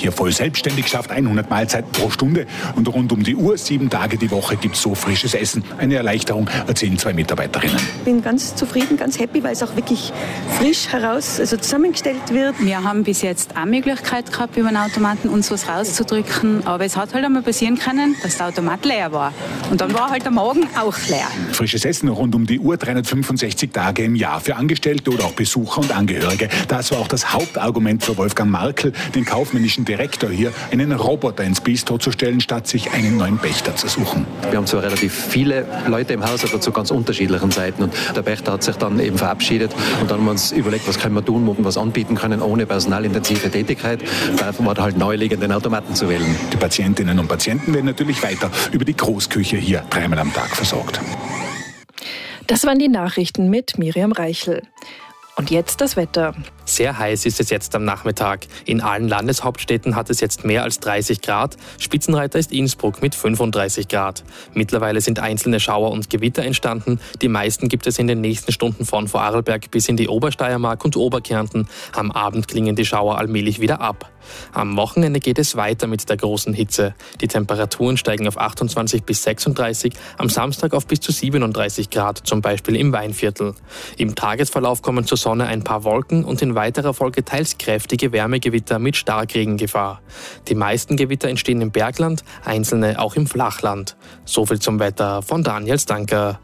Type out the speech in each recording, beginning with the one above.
hier voll selbstständig, schafft 100 Mahlzeiten pro Stunde und rund um die Uhr, 7 Tage die Woche gibt es so frisches Essen. Eine Erleichterung, erzählen 2 Mitarbeiterinnen. Ich bin ganz zufrieden, ganz happy, weil es auch wirklich frisch zusammengestellt wird. Wir haben bis jetzt auch Möglichkeit gehabt, über den Automaten uns was rauszudrücken, aber es hat halt einmal passieren können, dass der Automat leer war. Und dann war halt der Magen auch leer. Frisches Essen rund um die Uhr, 365 Tage im Jahr für Angestellte oder auch Besucher und Angehörige. Das war auch das Hauptargument für Wolfgang Markl, den kaufmännischen Direktor hier, einen Roboter ins Bistro zu stellen, statt sich einen neuen Pächter zu suchen. Wir haben zwar relativ viele Leute im Haus, aber zu ganz unterschiedlichen Zeiten. Und der Pächter hat sich dann eben verabschiedet und dann haben wir uns überlegt, was können wir tun, wo wir was anbieten können, ohne personalintensive Tätigkeit. Da war halt naheliegend, den Automaten zu wählen. Die Patientinnen und Patienten werden natürlich weiter über die Großküche hier 3-mal am Tag versorgt. Das waren die Nachrichten mit Miriam Reichel. Und jetzt das Wetter. Sehr heiß ist es jetzt am Nachmittag. In allen Landeshauptstädten hat es jetzt mehr als 30 Grad. Spitzenreiter ist Innsbruck mit 35 Grad. Mittlerweile sind einzelne Schauer und Gewitter entstanden. Die meisten gibt es in den nächsten Stunden von Vorarlberg bis in die Obersteiermark und Oberkärnten. Am Abend klingen die Schauer allmählich wieder ab. Am Wochenende geht es weiter mit der großen Hitze. Die Temperaturen steigen auf 28 bis 36, am Samstag auf bis zu 37 Grad, zum Beispiel im Weinviertel. Im Tagesverlauf kommen zur Sonne ein paar Wolken und in weiterer Folge teils kräftige Wärmegewitter mit Starkregengefahr. Die meisten Gewitter entstehen im Bergland, einzelne auch im Flachland. Soviel zum Wetter von Daniel Stanker.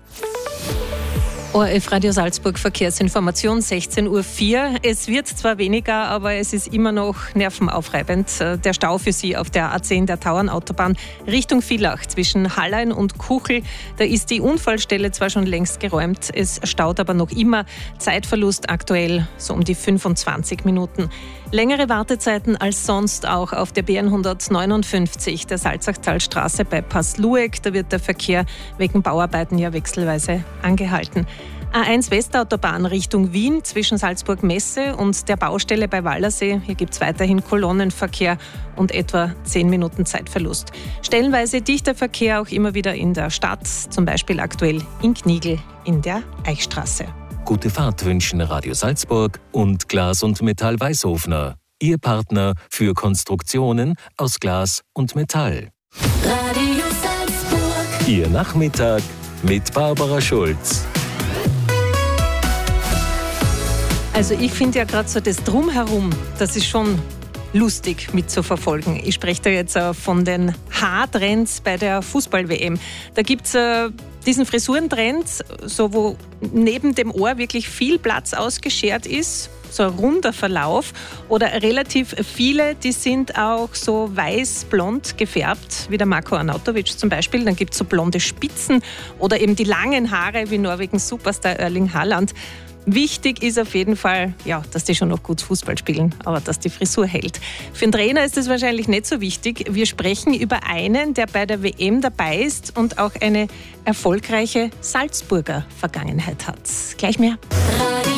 ORF Radio Salzburg Verkehrsinformation 16:04 Uhr. Es wird zwar weniger, aber es ist immer noch nervenaufreibend. Der Stau für Sie auf der A10 der Tauernautobahn Richtung Villach zwischen Hallein und Kuchel. Da ist die Unfallstelle zwar schon längst geräumt, es staut aber noch immer. Zeitverlust aktuell so um die 25 Minuten. Längere Wartezeiten als sonst auch auf der BN 159 der Salzachtalstraße bei Passlueck. Da wird der Verkehr wegen Bauarbeiten ja wechselweise angehalten. A1 Westautobahn Richtung Wien zwischen Salzburg-Messe und der Baustelle bei Wallersee. Hier gibt es weiterhin Kolonnenverkehr und etwa 10 Minuten Zeitverlust. Stellenweise dichter Verkehr auch immer wieder in der Stadt, zum Beispiel aktuell in Knigl in der Eichstraße. Gute Fahrt wünschen Radio Salzburg und Glas und Metall Weißhofner. Ihr Partner für Konstruktionen aus Glas und Metall. Radio Salzburg. Ihr Nachmittag mit Barbara Schulz. Also ich finde ja gerade so das Drumherum, das ist schon lustig mitzuverfolgen. Ich spreche da jetzt von den Haartrends bei der Fußball-WM. Da gibt es diesen Frisurentrend, so wo neben dem Ohr wirklich viel Platz ausgeschert ist, so ein runder Verlauf, oder relativ viele, die sind auch so weiß-blond gefärbt, wie der Marko Arnautovic zum Beispiel. Dann gibt es so blonde Spitzen oder eben die langen Haare wie Norwegens Superstar Erling Haaland. Wichtig ist auf jeden Fall, ja, dass die schon noch gut Fußball spielen, aber dass die Frisur hält. Für einen Trainer ist das wahrscheinlich nicht so wichtig. Wir sprechen über einen, der bei der WM dabei ist und auch eine erfolgreiche Salzburger Vergangenheit hat. Gleich mehr.